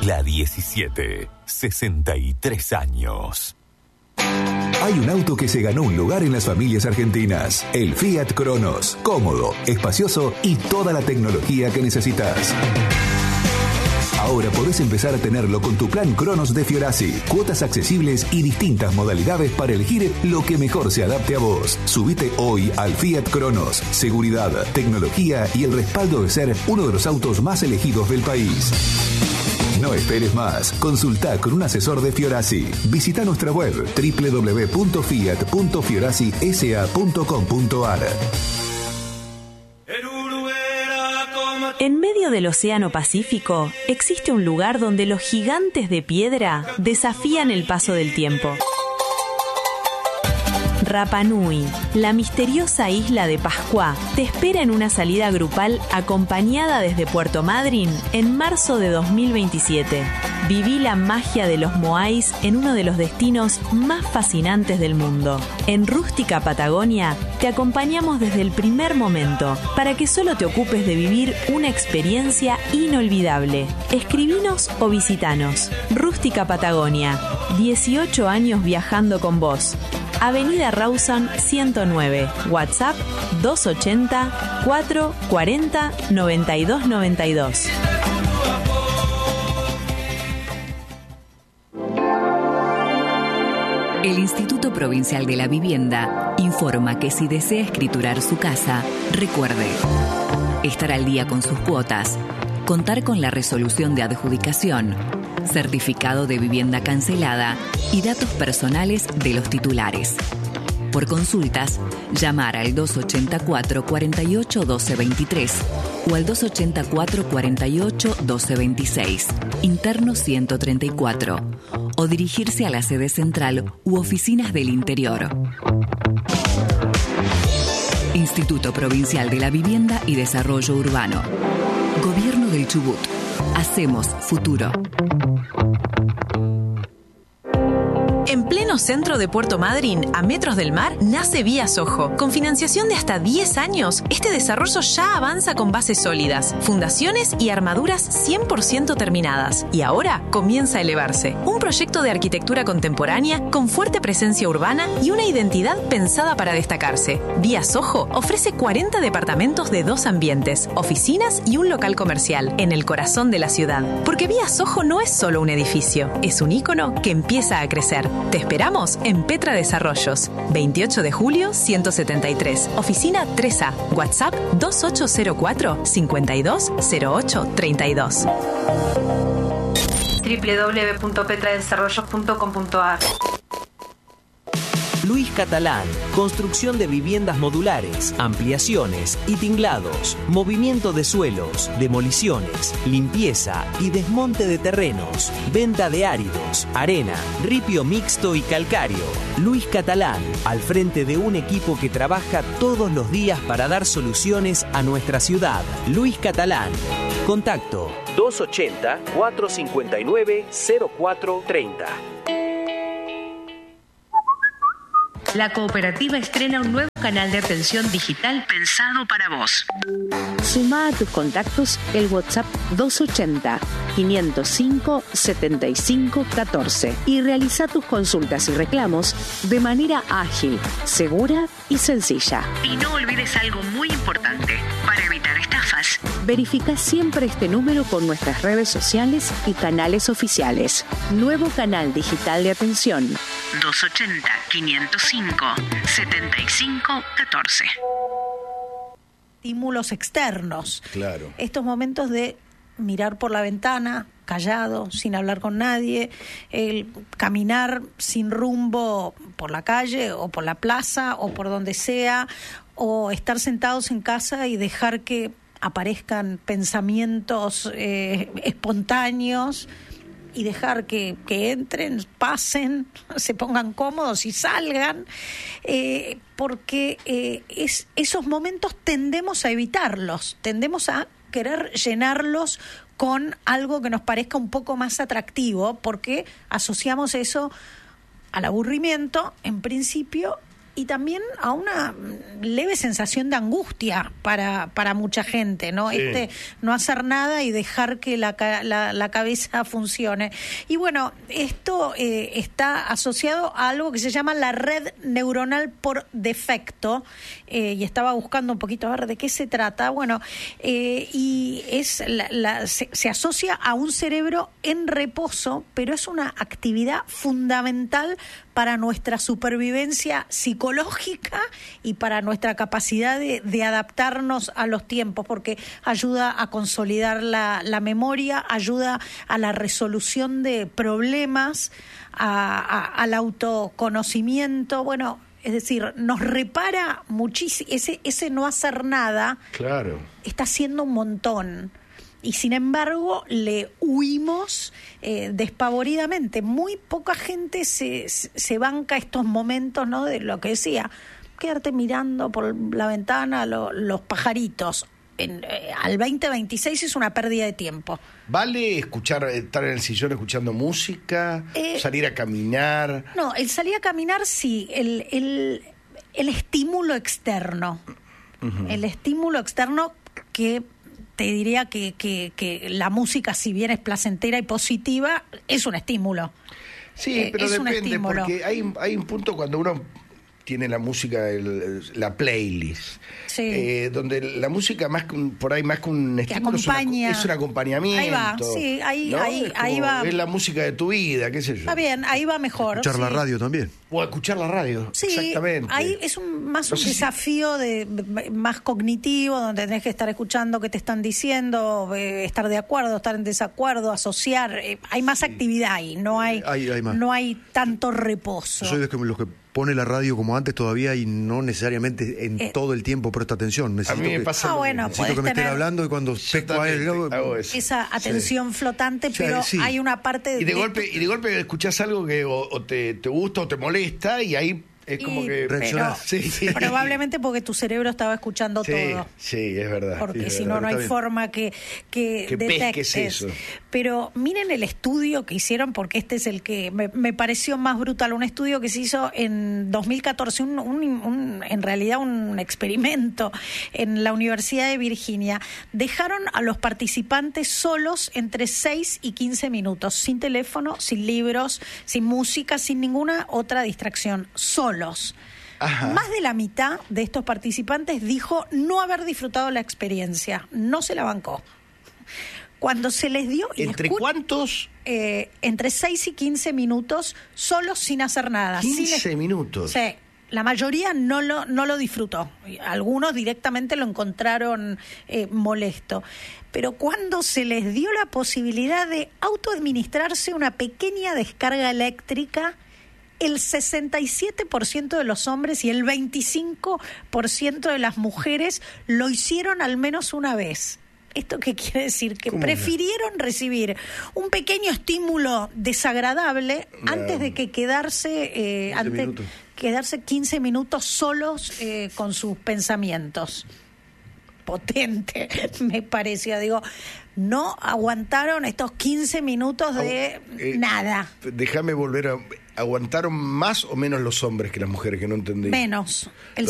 La 17, 63 años. Hay un auto que se ganó un lugar en las familias argentinas. El Fiat Cronos. Cómodo, espacioso y toda la tecnología que necesitas. Ahora podés empezar a tenerlo con tu plan Cronos de Fiorasi. Cuotas accesibles y distintas modalidades para elegir lo que mejor se adapte a vos. Subite hoy al Fiat Cronos. Seguridad, tecnología y el respaldo de ser uno de los autos más elegidos del país. No esperes más. Consultá con un asesor de Fiorasi. Visita nuestra web www.fiat.fiorasisa.com.ar. En medio del Océano Pacífico existe un lugar donde los gigantes de piedra desafían el paso del tiempo. Rapa Nui, la misteriosa isla de Pascua, te espera en una salida grupal acompañada desde Puerto Madryn en marzo de 2027. Viví la magia de los moais en uno de los destinos más fascinantes del mundo. En Rústica Patagonia te acompañamos desde el primer momento para que solo te ocupes de vivir una experiencia inolvidable. Escribinos o visitanos. Rústica Patagonia, 18 años viajando con vos. Avenida Rawson 109, WhatsApp 280 440 9292. El Instituto Provincial de la Vivienda informa que si desea escriturar su casa, recuerde estar al día con sus cuotas, contar con la resolución de adjudicación, certificado de vivienda cancelada y datos personales de los titulares. Por consultas, llamar al 284 48 12 23 o al 284 48 12 26, interno 134, o dirigirse a la sede central u oficinas del interior. Instituto Provincial de la Vivienda y Desarrollo Urbano. Gobierno del Chubut. Hacemos futuro. En pleno centro de Puerto Madryn, a metros del mar, nace Vía Sojo. Con financiación de hasta 10 años, este desarrollo ya avanza con bases sólidas, fundaciones y armaduras 100% terminadas. Y ahora comienza a elevarse. Un proyecto de arquitectura contemporánea con fuerte presencia urbana y una identidad pensada para destacarse. Vía Sojo ofrece 40 departamentos de 2 ambientes, oficinas y un local comercial en el corazón de la ciudad. Porque Vía Sojo no es solo un edificio, es un ícono que empieza a crecer. Te esperamos en Petra Desarrollos, 28 de julio 173, oficina 3A, WhatsApp 2804 520832. www.petradesarrollos.com.ar. Luis Catalán, construcción de viviendas modulares, ampliaciones y tinglados, movimiento de suelos, demoliciones, limpieza y desmonte de terrenos, venta de áridos, arena, ripio mixto y calcáreo. Luis Catalán, al frente de un equipo que trabaja todos los días para dar soluciones a nuestra ciudad. Luis Catalán. Contacto 280-459-0430. La cooperativa estrena un nuevo canal de atención digital pensado para vos. Suma a tus contactos el WhatsApp 280-505-7514 y realiza tus consultas y reclamos de manera ágil, segura y sencilla. Y no olvides algo muy importante para evitar estafas. Verifica siempre este número con nuestras redes sociales y canales oficiales. Nuevo canal digital de atención. 280-505-7514. Estímulos externos. Claro. Estos momentos de mirar por la ventana, callado, sin hablar con nadie, el caminar sin rumbo por la calle o por la plaza o por donde sea, o estar sentados en casa y dejar que aparezcan pensamientos espontáneos y dejar que entren, pasen, se pongan cómodos y salgan, porque esos momentos tendemos a evitarlos, tendemos a querer llenarlos con algo que nos parezca un poco más atractivo, porque asociamos eso al aburrimiento, en principio, y también a una leve sensación de angustia para mucha gente, ¿no? Sí. No hacer nada y dejar que la cabeza funcione. Y bueno, esto está asociado a algo que se llama la red neuronal por defecto, y estaba buscando un poquito a ver de qué se trata. Bueno, y es se asocia a un cerebro en reposo, pero es una actividad fundamental para nuestra supervivencia psicológica y para nuestra capacidad de adaptarnos a los tiempos, porque ayuda a consolidar la memoria, ayuda a la resolución de problemas, al autoconocimiento. Bueno, es decir, nos repara muchísimo. Ese no hacer nada, claro, está haciendo un montón. Y sin embargo le huimos despavoridamente. Muy poca gente se banca estos momentos, ¿no? De lo que decía, quedarte mirando por la ventana los pajaritos. Al 2026 es una pérdida de tiempo. ¿Vale estar en el sillón escuchando música? ¿Salir a caminar? No, el salir a caminar sí, el estímulo externo. Uh-huh. El estímulo externo que te diría que la música, si bien es placentera y positiva, es un estímulo. Sí, pero depende, porque hay un punto cuando uno tiene la música, la playlist, sí, donde la música por ahí más que un estímulo es un acompañamiento. Ahí va, sí, ahí va. Es la música de tu vida, qué sé yo. Está bien, ahí va mejor. Escuchar la radio también. O escuchar la radio, sí, exactamente. Ahí es un desafío más cognitivo, donde tenés que estar escuchando qué te están diciendo, estar de acuerdo, estar en desacuerdo, asociar. Hay más actividad ahí, no hay más. No hay tanto reposo. Yo soy de los que pone la radio como antes todavía y no necesariamente en todo el tiempo presta atención. A mí me pasa necesito que me estén hablando y cuando pesco a él, esa atención flotante, pero hay una parte y de golpe escuchás algo que o te gusta o te molesta y ahí es como que reaccionás. Probablemente porque tu cerebro estaba escuchando todo. Sí, es verdad. Porque si no hay forma que detectes eso. Pero miren el estudio que hicieron, porque este es el que me pareció más brutal. Un estudio que se hizo en 2014, en realidad un experimento en la Universidad de Virginia. Dejaron a los participantes solos entre 6 y 15 minutos, sin teléfono, sin libros, sin música, sin ninguna otra distracción, solos. Ajá. Más de la mitad de estos participantes dijo no haber disfrutado la experiencia, no se la bancó. Cuando se les dio... ¿Entre cuántos? Entre 6 y 15 minutos, solos sin hacer nada. 15 minutos. Sí, la mayoría no lo disfrutó. Algunos directamente lo encontraron molesto. Pero cuando se les dio la posibilidad de autoadministrarse una pequeña descarga eléctrica, el 67% de los hombres y el 25% de las mujeres lo hicieron al menos una vez. ¿Esto qué quiere decir? Que prefirieron recibir un pequeño estímulo desagradable antes de que quedarse 15 minutos solos con sus pensamientos. Potente, me pareció. Digo, no aguantaron estos 15 minutos de nada. Déjame volver a... ¿Aguantaron más o menos los hombres que las mujeres? Que no entendí. Menos. El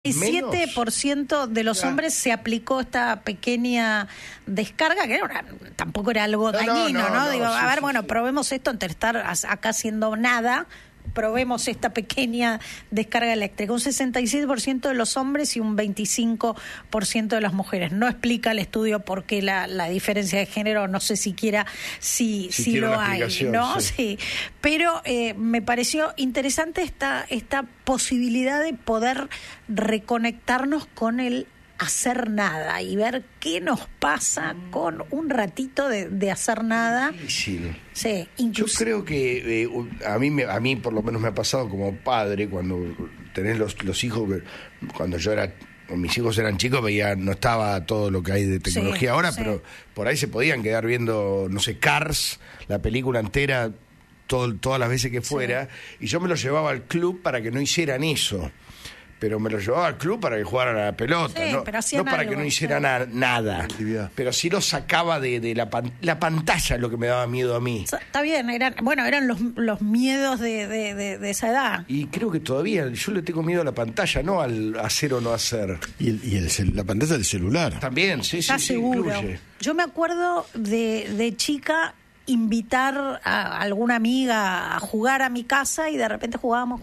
67% de los hombres se aplicó esta pequeña descarga, que tampoco era algo dañino, ¿no? Digo, probemos esto antes de estar acá haciendo nada. Probemos esta pequeña descarga eléctrica. Un 67% de los hombres y un 25% de las mujeres. No explica el estudio por qué la diferencia de género, no sé siquiera si lo hay, ¿no? Sí. Pero me pareció interesante esta posibilidad de poder reconectarnos con el hacer nada y ver qué nos pasa con un ratito de hacer nada. Difícil. Sí, yo creo que a mí por lo menos me ha pasado como padre, cuando tenés los hijos, cuando mis hijos eran chicos, no estaba todo lo que hay de tecnología ahora, pero por ahí se podían quedar viendo, no sé, Cars, la película entera, todas las veces que fuera, y yo me los llevaba al club para que no hicieran eso. pero me lo llevaba al club para que jugaran a la pelota, Sí, pero hacían no para algo, que no hicieran nada. Pero sí lo sacaba de la pantalla, lo que me daba miedo a mí. Está bien, eran los miedos de esa edad. Y creo que todavía yo le tengo miedo a la pantalla, no al hacer o no hacer. Y la pantalla del celular. También, sí, ¿Estás seguro? incluye. Yo me acuerdo de chica invitar a alguna amiga a jugar a mi casa y de repente jugábamos.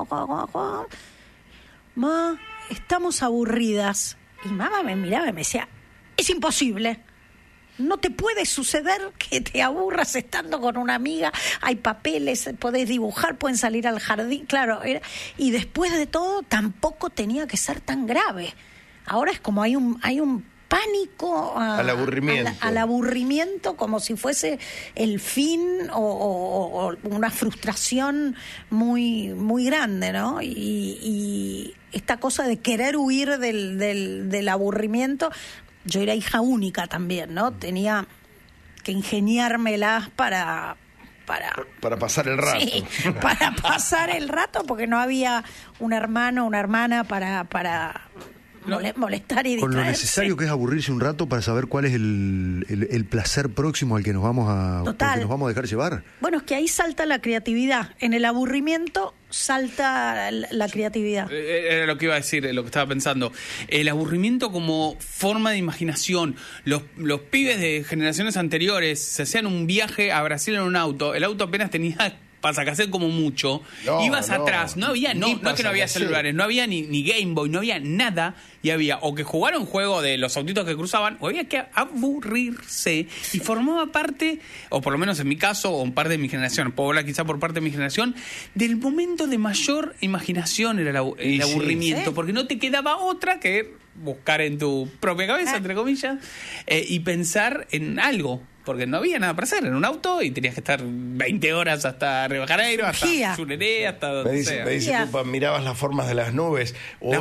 Ma, estamos aburridas. Y mamá me miraba y me decía, es imposible. No te puede suceder que te aburras estando con una amiga. Hay papeles, podés dibujar, pueden salir al jardín. Claro, y después de todo tampoco tenía que ser tan grave. Ahora es como hay un pánico al aburrimiento. Al aburrimiento, como si fuese el fin o una frustración muy, muy grande, ¿no? Y esta cosa de querer huir del aburrimiento. Yo era hija única también, ¿no? Tenía que ingeniármelas para pasar el rato. Sí, para pasar el rato, porque no había un hermano o una hermana para molestar y distraerse. Con lo necesario que es aburrirse un rato para saber cuál es el placer próximo al que nos vamos a dejar llevar. Bueno, es que ahí salta la creatividad. En el aburrimiento salta la creatividad. Era lo que iba a decir, lo que estaba pensando. El aburrimiento como forma de imaginación. Los pibes de generaciones anteriores se hacían un viaje a Brasil en un auto. El auto apenas tenía pasacassette como mucho. Ibas atrás. No había, no es que no había celulares, no había ni Game Boy, no había nada. Y había o que jugar un juego de los autitos que cruzaban, o había que aburrirse. Y formaba parte, o por lo menos en mi caso, o un par de mi generación, puedo hablar quizá por parte de mi generación, del momento de mayor imaginación era el aburrimiento. ¿Sí? Porque no te quedaba otra que buscar en tu propia cabeza, entre comillas, y pensar en algo. Porque no había nada para hacer en un auto y tenías que estar 20 horas hasta Río de Janeiro, hasta Chureré, hasta donde sea. Me dice Pupa, mirabas las formas de las nubes. O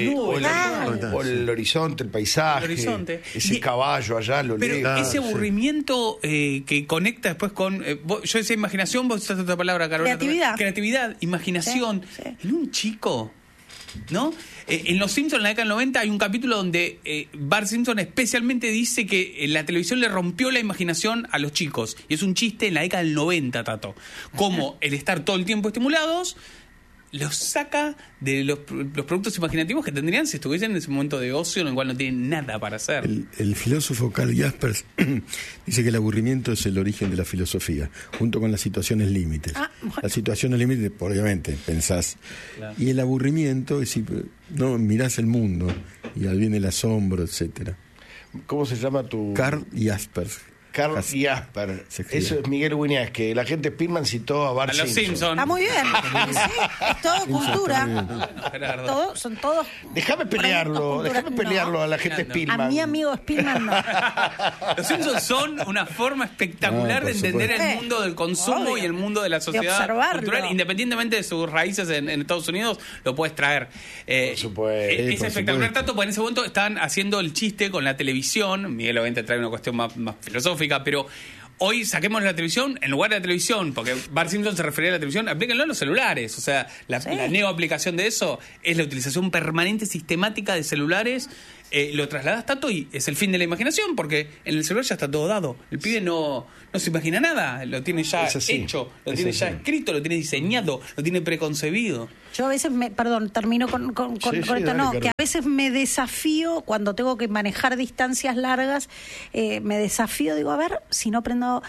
el horizonte, el paisaje. El horizonte. Ese caballo allá, lo lejos. Pero ese aburrimiento que conecta después con... yo decía imaginación, vos usaste otra palabra, Carolina. Creatividad, imaginación. Sí. En un chico... ¿no? En Los Simpsons, en la década del 90, hay un capítulo donde Bart Simpson especialmente dice que la televisión le rompió la imaginación a los chicos. Y es un chiste en la década del 90, Tato. Como el estar todo el tiempo estimulados los saca de los productos imaginativos que tendrían si estuviesen en ese momento de ocio en el cual no tienen nada para hacer. El filósofo Karl Jaspers dice que el aburrimiento es el origen de la filosofía, junto con las situaciones límites. Las situaciones límites, obviamente, pensás. Claro. Y el aburrimiento es si no mirás el mundo y al viene el asombro, etcétera. ¿Cómo se llama tu...? Karl Jaspers. Carl Jasper. Eso es Miguel Wiñas, que la gente Spillman citó a Bart Simpson. Está muy bien. Sí, es todo cultura. Son todos. Déjame pelearlo a la gente Spillman. A mi amigo Spillman no. Los Simpsons son una forma espectacular de entender el mundo del consumo y el mundo de la sociedad cultural. Independientemente de sus raíces en Estados Unidos, lo puedes traer. Por supuesto. Es espectacular tanto, porque en ese momento estaban haciendo el chiste con la televisión. Miguel obviamente trae una cuestión más filosófica, pero hoy saquemos la televisión en lugar de la televisión, porque Bart Simpson se refería a la televisión, aplíquenlo a los celulares. O sea, la neoaplicación de eso es la utilización permanente, sistemática de celulares. Lo trasladas tanto y es el fin de la imaginación, porque en el celular ya está todo dado. El pibe no se imagina nada, lo tiene ya hecho, lo tiene ya escrito, lo tiene diseñado, lo tiene preconcebido. Yo a veces termino con esto, que a veces me desafío cuando tengo que manejar distancias largas, me desafío, digo, a ver, si no prendo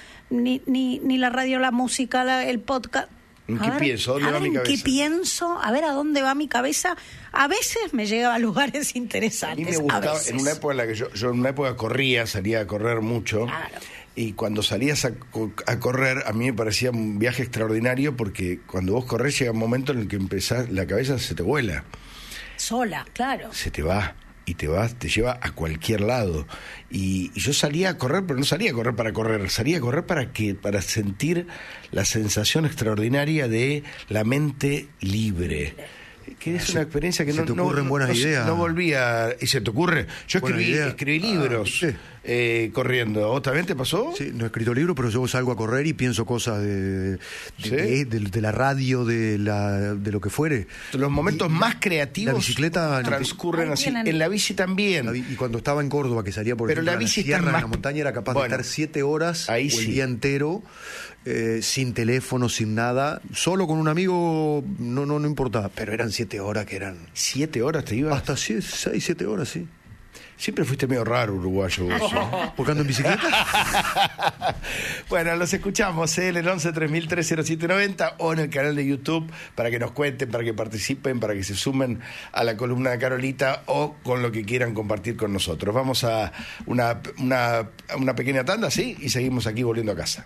ni la radio, la música, el podcast. ¿En qué pienso? ¿Dónde va mi cabeza? ¿Qué pienso? A ver a dónde va mi cabeza. A veces me llega a lugares interesantes. A mí me gustaba, en una época en la que yo en una época salía a correr mucho. Claro. Y cuando salías a correr, a mí me parecía un viaje extraordinario, porque cuando vos corres llega un momento en el que la cabeza se te vuela. Sola, claro. Se te va. Y te lleva a cualquier lado. Y yo salía a correr, pero no salía a correr para correr, salía a correr para sentir la sensación extraordinaria de la mente libre. Que es una experiencia que no te ocurren buenas ideas. No volvía. ¿Y se te ocurre? Yo escribí libros. corriendo. ¿Vos también te pasó? Sí, no he escrito libro, pero yo salgo a correr y pienso cosas de la radio, de lo que fuere. Los momentos más creativos la bicicleta transcurren así. En la bici también. Y cuando estaba en Córdoba, que salía por la bici sierra, en la montaña, era capaz de estar 7 horas ahí o el día entero, sin teléfono, sin nada, solo con un amigo, no importaba, pero eran 7 horas que eran... ¿7 horas te ibas? Hasta 6, 7 horas, sí. Siempre fuiste medio raro, uruguayo. ¿Porque ando en bicicleta? Bueno, los escuchamos en el 11-3000-30790 o en el canal de YouTube para que nos cuenten, para que participen, para que se sumen a la columna de Carolita o con lo que quieran compartir con nosotros. Vamos a una pequeña tanda, ¿sí? Y seguimos aquí volviendo a casa.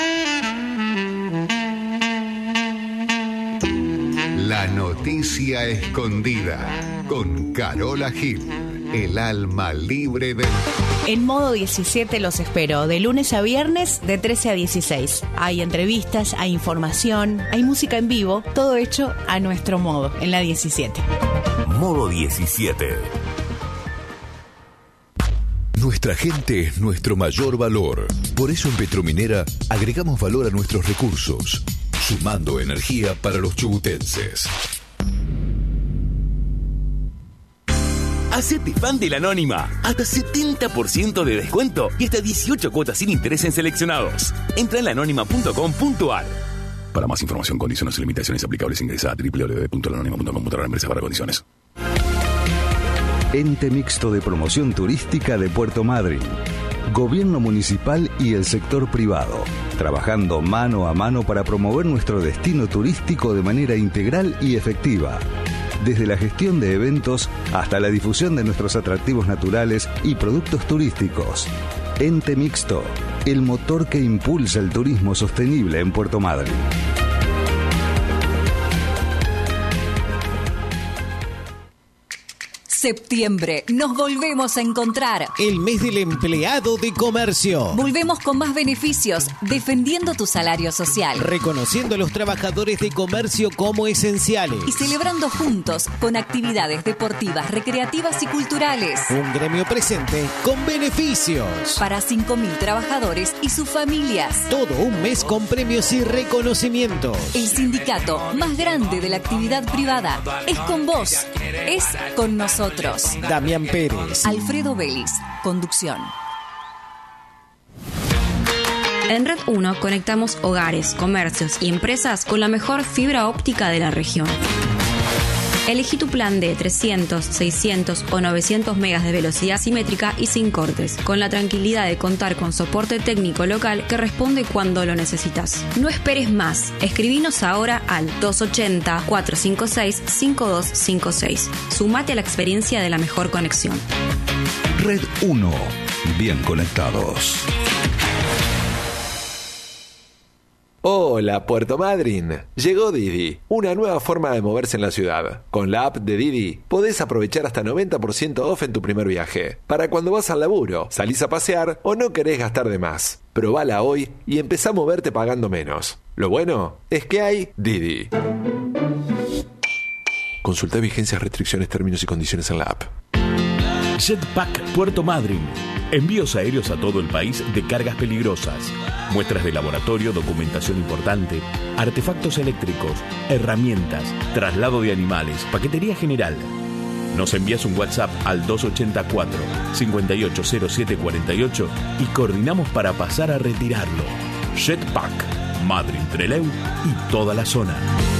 La noticia escondida con Carola Gil. El alma libre del... En Modo 17 los espero, de lunes a viernes, de 13 a 16. Hay entrevistas, hay información, hay música en vivo, todo hecho a nuestro modo, en la 17. Modo 17. Nuestra gente es nuestro mayor valor. Por eso en Petrominera agregamos valor a nuestros recursos, sumando energía para los chubutenses. Hacete fan de la Anónima. Hasta 70% de descuento y hasta 18 cuotas sin interés en seleccionados. Entra en laanónima.com.ar. Para más información, condiciones y limitaciones aplicables, ingresa a www.lanónima.com.ar. Empresa para condiciones. Ente Mixto de Promoción Turística de Puerto Madryn. Gobierno municipal y el sector privado, trabajando mano a mano para promover nuestro destino turístico de manera integral y efectiva. Desde la gestión de eventos hasta la difusión de nuestros atractivos naturales y productos turísticos. Ente Mixto, el motor que impulsa el turismo sostenible en Puerto Madryn. Septiembre, nos volvemos a encontrar. El mes del empleado de comercio. Volvemos con más beneficios, defendiendo tu salario social. Reconociendo a los trabajadores de comercio como esenciales. Y celebrando juntos con actividades deportivas, recreativas y culturales. Un gremio presente con beneficios. Para 5.000 trabajadores y sus familias. Todo un mes con premios y reconocimientos. El sindicato más grande de la actividad privada es con vos, es con nosotros. Damián Pérez, Alfredo Vélez, conducción. En Red 1 conectamos hogares, comercios y empresas con la mejor fibra óptica de la región. Elegí tu plan de 300, 600 o 900 megas de velocidad simétrica y sin cortes, con la tranquilidad de contar con soporte técnico local que responde cuando lo necesitas. No esperes más. Escribinos ahora al 280-456-5256. Sumate a la experiencia de la mejor conexión. Red 1. Bien conectados. Hola, Puerto Madryn. Llegó Didi, una nueva forma de moverse en la ciudad. Con la app de Didi podés aprovechar hasta 90% off en tu primer viaje. Para cuando vas al laburo, salís a pasear o no querés gastar de más. Probala hoy y empezá a moverte pagando menos. Lo bueno es que hay Didi. Consulta vigencias, restricciones, términos y condiciones en la app. Jetpack Puerto Madryn. Envíos aéreos a todo el país de cargas peligrosas. Muestras de laboratorio, documentación importante, artefactos eléctricos, herramientas, traslado de animales, paquetería general. Nos envías un WhatsApp al 284-580748 y coordinamos para pasar a retirarlo. Jetpack, Madryn, Trelew y toda la zona.